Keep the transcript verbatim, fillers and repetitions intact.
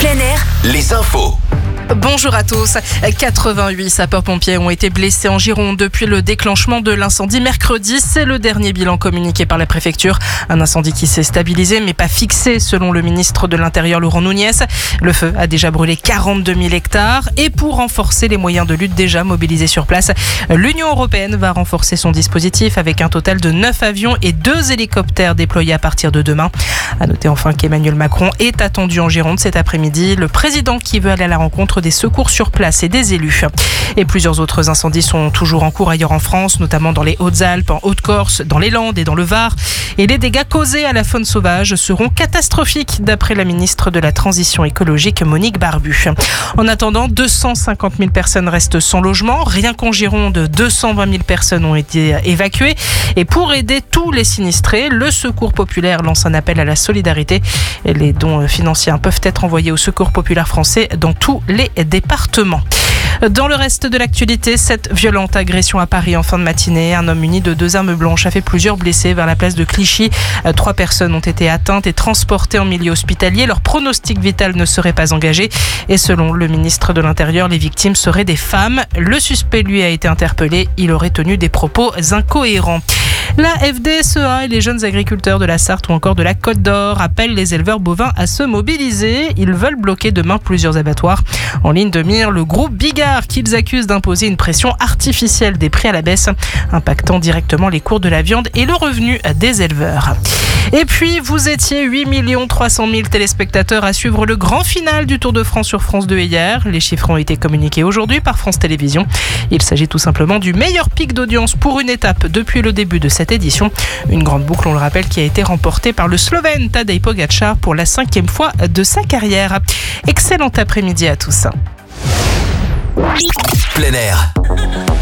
Plein air, les infos. Bonjour à tous. quatre-vingt-huit sapeurs-pompiers ont été blessés en Gironde depuis le déclenchement de l'incendie mercredi. C'est le dernier bilan communiqué par la préfecture. Un incendie qui s'est stabilisé mais pas fixé selon le ministre de l'Intérieur Laurent Nunez. Le feu a déjà brûlé quarante-deux mille hectares et pour renforcer les moyens de lutte déjà mobilisés sur place, l'Union européenne va renforcer son dispositif avec un total de neuf avions et deux hélicoptères déployés à partir de demain. À noter enfin qu'Emmanuel Macron est attendu en Gironde cet après-midi. Le président qui veut aller à la rencontre des secours sur place et des élus. Et plusieurs autres incendies sont toujours en cours ailleurs en France, notamment dans les Hautes-Alpes, en Haute-Corse, dans les Landes et dans le Var. Et les dégâts causés à la faune sauvage seront catastrophiques, d'après la ministre de la Transition écologique, Monique Barbu. En attendant, deux cent cinquante mille personnes restent sans logement. Rien qu'en Gironde, deux cent vingt mille personnes ont été évacuées. Et pour aider tous les sinistrés, le Secours populaire lance un appel à la solidarité. Les dons financiers peuvent être envoyés au Secours populaire français dans tous les départements. Dans le reste de l'actualité, cette violente agression à Paris en fin de matinée. Un homme muni de deux armes blanches a fait plusieurs blessés vers la place de Clichy. Trois personnes ont été atteintes et transportées en milieu hospitalier. Leur pronostic vital ne serait pas engagé. Et selon le ministre de l'Intérieur, les victimes seraient des femmes. Le suspect, lui, a été interpellé. Il aurait tenu des propos incohérents. La F D S E A et les jeunes agriculteurs de la Sarthe ou encore de la Côte d'Or appellent les éleveurs bovins à se mobiliser. Ils veulent bloquer demain plusieurs abattoirs. En ligne de mire, le groupe Bigard qu'ils accusent d'imposer une pression artificielle des prix à la baisse, impactant directement les cours de la viande et le revenu des éleveurs. Et puis, vous étiez huit millions trois cent mille téléspectateurs à suivre le grand final du Tour de France sur France deux hier. Les chiffres ont été communiqués aujourd'hui par France Télévisions. Il s'agit tout simplement du meilleur pic d'audience pour une étape depuis le début de cette édition. Une grande boucle, on le rappelle, qui a été remportée par le Slovène Tadej Pogačar pour la cinquième fois de sa carrière. Excellent après-midi à tous. Plein air.